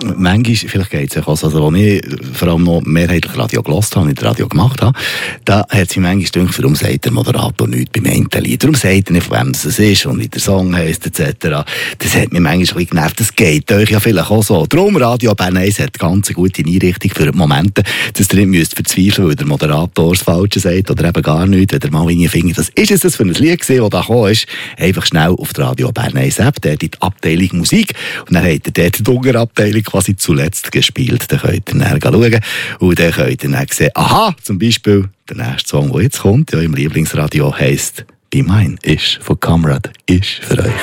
manchmal, vielleicht geht es auch so, als ich vor allem noch mehrheitlich Radio gehört habe, nicht Radio gemacht habe, da hat sie manchmal gedacht, warum sagt der Moderator nichts beim einen Lied? Warum sagt er nicht, von wem es ist und wie der Song heisst, etc. Das hat mich manchmal ein bisschen genervt. Das geht euch ja vielleicht auch so. Darum, Radio Bern 1 hat ganz gute Einrichtung für Momente, dass ihr nicht verzweifeln müsst, weil der Moderator das Falsche sagt oder eben gar nichts, wenn ihr mal irgendwie findet, was ist es für ein Lied gewesen, das da gekommen ist, einfach schnell auf die Radio Bern 1 App, dort in die Abteilung Musik, und dann habt ihr dort die Unterabteilung quasi zuletzt gespielt. Dann könnt ihr dann schauen und dann könnt ihr dann sehen, aha, zum Beispiel der nächste Song, der jetzt kommt, ja im Lieblingsradio, heisst «Be Mine», ist von Comrade, ist für euch.